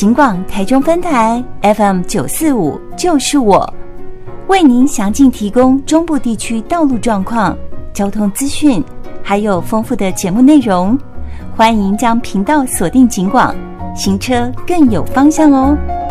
警广台中分台 FM945就是我，为您详尽提供中部地区道路状况、交通资讯，还有丰富的节目内容。欢迎将频道锁定警广，行车更有方向哦。